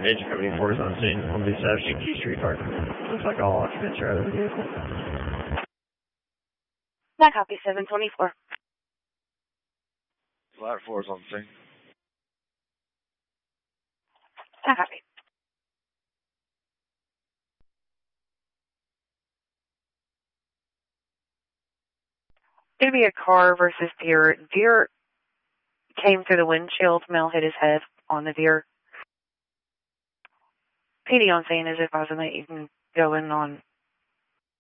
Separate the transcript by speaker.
Speaker 1: Agent Company 4 is on scene. Will be establishing Key Street Park. Looks like all occupants are out of the vehicle.
Speaker 2: That copy 724.
Speaker 3: Ladder 4 is on scene.
Speaker 2: That copy. Gonna be a car versus deer. Deer came through the windshield. Mel hit his head on the deer. PD on scene is advising that you can go in on